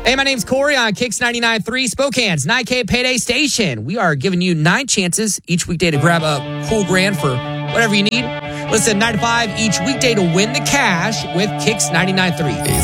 Hey, my name's Corey on Kicks 99.3, Spokane's 9K Payday Station. We are giving you 9 chances each weekday to grab a cool grand for whatever you need. Listen, 9 to 5 each weekday to win the cash with Kicks 99.3.